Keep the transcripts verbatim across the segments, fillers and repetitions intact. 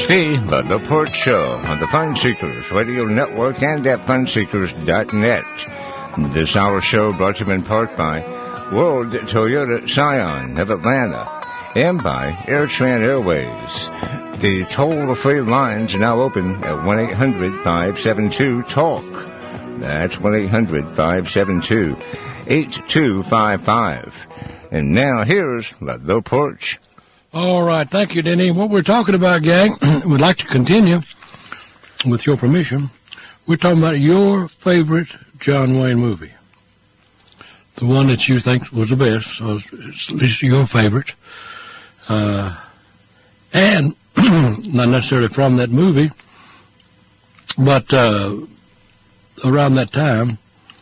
is the The Newport Show on the Fun Seekers Radio Network and at fun seekers dot net. This hour show brought to you in part by World Toyota Scion of Atlanta and by AirTran Airways. The toll-free lines are now open at one eight hundred five seven two talk. That's one eight hundred five seven two eight two five five. And now here's The Newport. All right, thank you, Denny. What we're talking about, gang, we'd like to continue, with your permission. We're talking about your favorite John Wayne movie. The one that you think was the best, or at least your favorite. Uh, and, not necessarily from that movie, but uh, around that time,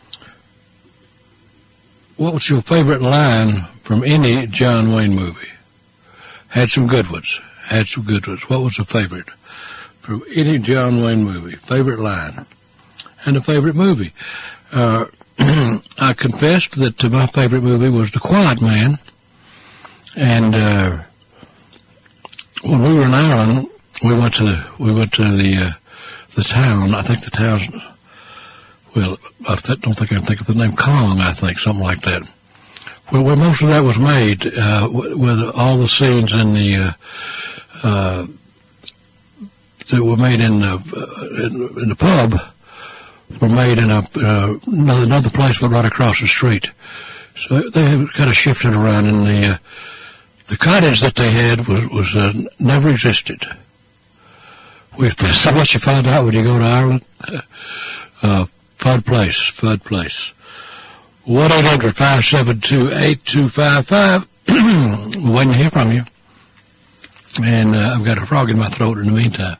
what was your favorite line from any John Wayne movie? Had some good ones. Had some good ones. What was the favorite from any John Wayne movie? Favorite line and a favorite movie. Uh, I confessed that my favorite movie was The Quiet Man. And uh, when we were in Ireland, we went to we went to the uh, the town. I think the town's well. I th- don't think I can think of the name. Kong, I think, something like that. Well, where most of that was made, uh, with all the scenes in the, uh, uh, that were made in the, uh, in, in the pub, were made in a, uh, another, another place but right across the street. So they kind of shifted around, and the, uh, the cottage that they had was, was, uh, never existed. That's what you find out when you go to Ireland. Uh, Fudd Place, Fudd Place. one eight hundred five seven two eight two five five. Waiting to hear from you. And uh, I've got a frog in my throat in the meantime.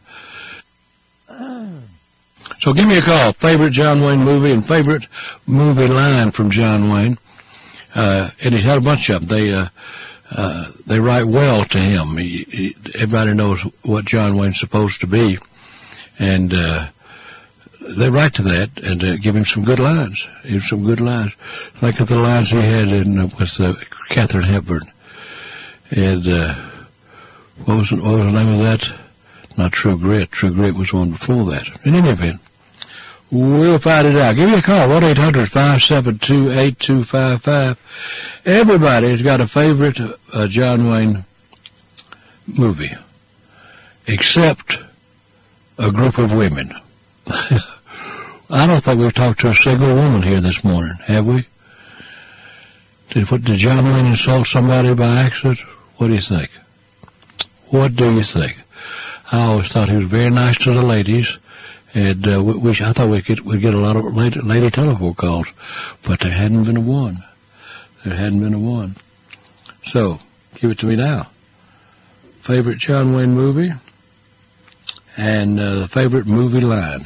So give me a call. Favorite John Wayne movie and favorite movie line from John Wayne. Uh, and he's had a bunch of them. They, uh, uh, they write well to him. He, he, everybody knows what John Wayne's supposed to be. And, uh, they write to that and uh, give him some good lines. Give him some good lines. Think of the lines he had in uh, with uh, Katharine Hepburn. And uh, what was, what was the name of that? Not True Grit. True Grit was one before that. In any event, we'll find it out. Give me a call, one eight hundred five seven two eight two five five. Everybody's got a favorite uh, John Wayne movie, except a group of women. I don't think we've talked to a single woman here this morning, have we? Did, what, did John Wayne insult somebody by accident? What do you think? What do you think? I always thought he was very nice to the ladies, and uh, we, we, I thought we could we'd get a lot of lady, lady telephone calls, but there hadn't been a one. There hadn't been a one. So, give it to me now. Favorite John Wayne movie, and uh, the favorite movie line.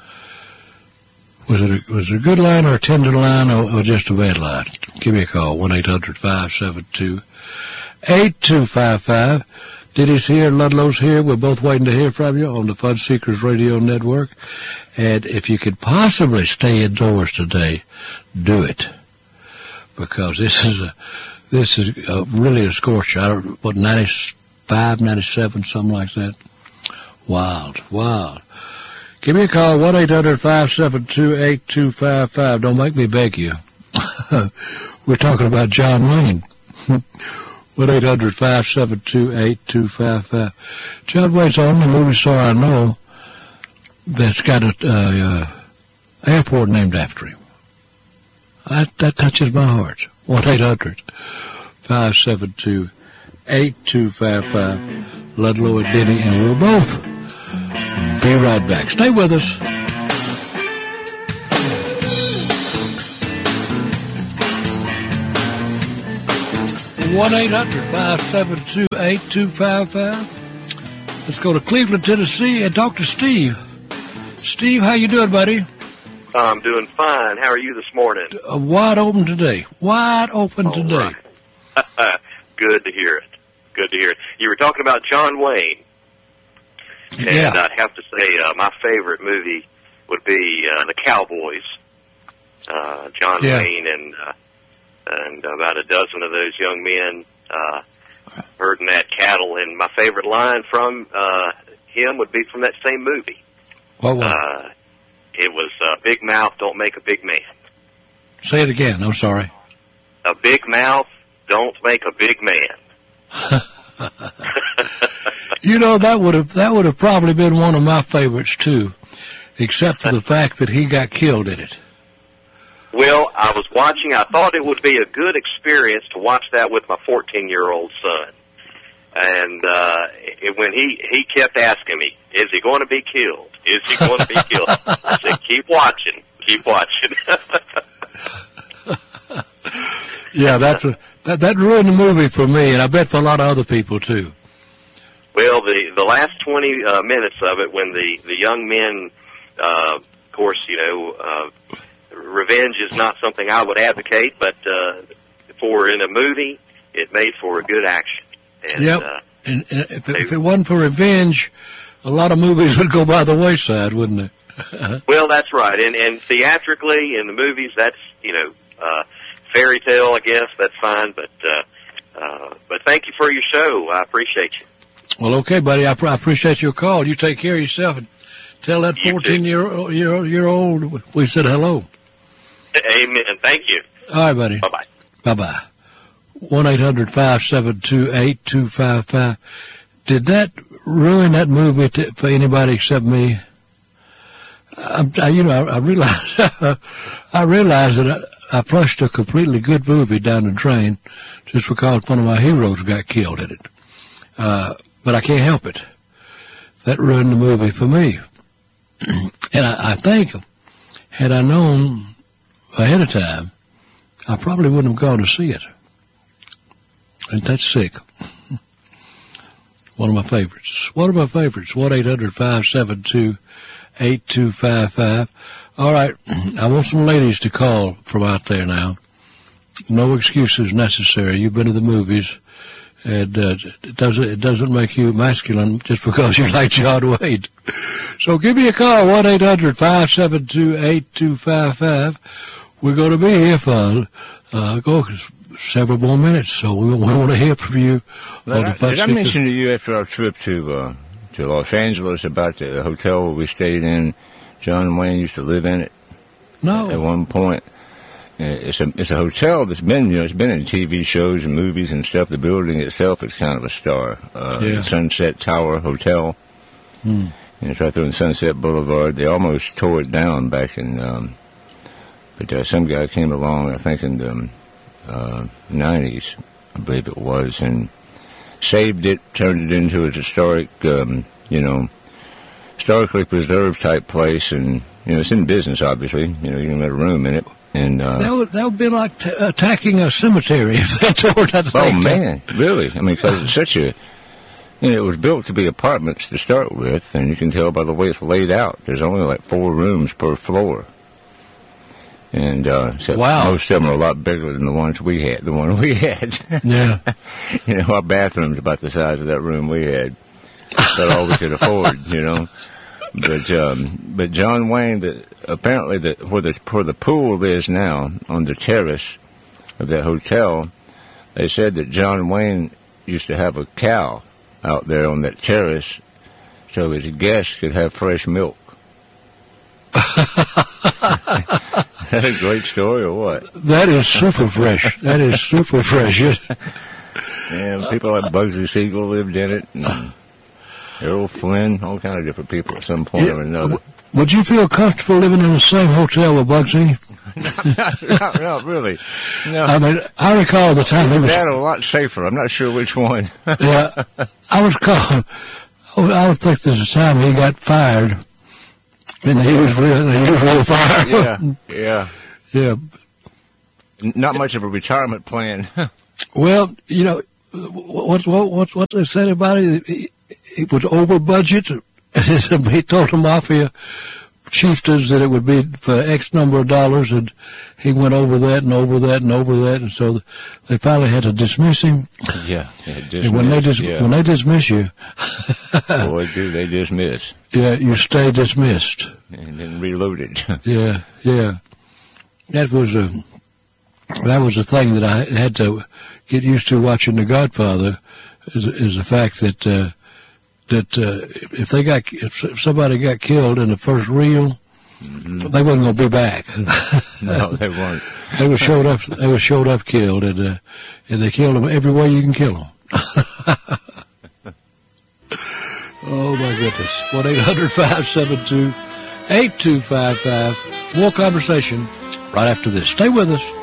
Was it a, was it a good line or a tender line or, or just a bad line? Give me a call, one eight hundred five seven two eight two five five. Diddy's here, Ludlow's here. We're both waiting to hear from you on the Fun Seekers Radio Network. And if you could possibly stay indoors today, do it. Because this is a, this is a, really a scorcher. I don't, what, ninety-five, ninety-seven, something like that? Wild, wild. Give me a call, one eight hundred five seven two eight two five five. Don't make me beg you. We're talking about John Wayne. one eight hundred five seven two eight two five five. John Wayne's the only movie star I know that's got an uh, uh, airport named after him. That, that touches my heart. one eight hundred five seven two eight two five five. Ludlow and Denny, and we'll both be right back. Stay with us. one eight hundred five seven two eight two five five. Let's go to Cleveland, Tennessee, and talk to Steve. Steve, how you doing, buddy? I'm doing fine. How are you this morning? Uh, wide open today. Wide open All today. Right. Good to hear it. Good to hear it. You were talking about John Wayne. And yeah. I'd have to say uh, my favorite movie would be uh, The Cowboys. Uh, John yeah. Wayne and uh, and about a dozen of those young men uh, herding that cattle. And my favorite line from uh, him would be from that same movie. What was uh, it? was uh, Big Mouth, Don't Make a Big Man. Say it again. I'm sorry. A big mouth, don't make a big man. You know, that would have that would have probably been one of my favorites too, except for the fact that he got killed in it. Well, I was watching. I thought it would be a good experience to watch that with my fourteen-year-old son. And uh, it, when he, he kept asking me, is he going to be killed? Is he going to be killed? I said, keep watching. Keep watching. Yeah, that's a, that, that ruined the movie for me, and I bet for a lot of other people, too. Well, the, the last twenty uh, minutes of it, when the, the young men, uh, of course, you know, uh, revenge is not something I would advocate, but uh, for in a movie, it made for a good action. And, yep. Uh, and, and if, it, if it wasn't for revenge, a lot of movies would go by the wayside, wouldn't they? Well, that's right. And, and theatrically, in the movies, that's, you know, uh, fairy tale, I guess. That's fine. But, uh, uh, but thank you for your show. I appreciate you. Well, okay, buddy. I, I appreciate your call. You take care of yourself and tell that fourteen-year-old year, year old we said hello. Amen. Thank you. All right, buddy. Bye-bye. Bye-bye. one eight hundred five seven two eight two five five. Did that ruin that movie to, for anybody except me? I, I, you know, I, I realize I realize that I, I flushed a completely good movie down the drain just because one of my heroes got killed in it. Uh, but I can't help it. That ruined the movie for me. And I, I think, had I known ahead of time, I probably wouldn't have gone to see it. And that's sick. One of my favorites. One of my favorites. one eight hundred five seven two eight two five five. All right. I want some ladies to call from out there now. No excuses necessary. You've been to the movies. And uh, it doesn't it doesn't make you masculine just because you're like John Wayne. So give me a call, one eight hundred five seven two eight two five five. We're going to be here for uh, go several more minutes, so we, we want to hear from you. Well, I, did I mention to you after our trip to uh, to Los Angeles about the hotel where we stayed in? John Wayne used to live in it. No. At one point. It's a it's a hotel that's been, you know, it's been in T V shows and movies and stuff. The building itself is kind of a star. Uh, yeah. The Sunset Tower Hotel. Hmm. And it's right there on Sunset Boulevard. They almost tore it down back in, um, but uh, some guy came along, I think in the um, uh, nineties, I believe it was, and saved it, turned it into a historic, um, you know, historically preserved type place. And, you know, it's in business, obviously. You know, you can have a room in it. And, uh, that would that would be like t- attacking a cemetery if they tore that thing. Oh man, really? I mean, because it's such a, you know, it was built to be apartments to start with, and you can tell by the way it's laid out. There's only like four rooms per floor, and uh, so wow. most of them are a lot bigger than the ones we had. The one we had, yeah. You know, our bathroom's about the size of that room we had. That's all we could afford, you know. But um, but John Wayne, the, apparently the, where the where the pool is now on the terrace of that hotel, they said that John Wayne used to have a cow out there on that terrace, so his guests could have fresh milk. Is that a great story or what? That is super fresh. That is super fresh. Yeah, people like Bugsy Siegel lived in it. And Errol Flynn, all kind of different people at some point yeah. or another. Would you feel comfortable living in the same hotel with Bugsy? not, not, not really. No. I mean, I recall the time he was... That a lot safer. I'm not sure which one. Yeah, I was called... I would think there's a time he got fired, and he was really, he was really fired. Yeah, yeah. Yeah. Not much of a retirement plan. Well, you know, what, what, what, what they said about it, it, it was over budget. He told the mafia chieftains that it would be for X number of dollars, and he went over that and over that and over that, and so they finally had to dismiss him. Yeah, dismiss, and when they dis- yeah. when they dismiss you, boy, do they dismiss? Yeah, you stay dismissed and then reloaded. yeah, yeah. That was a that was a thing that I had to get used to watching The Godfather. Is, is the fact that uh, that uh, if they got if somebody got killed in the first reel, mm-hmm. they wasn't going to be back. No, they weren't. They were showed up. They were showed up killed, and uh, and they killed them every way you can kill them. Oh my goodness! One eight hundred five seven two eight two five five. More conversation right after this. Stay with us.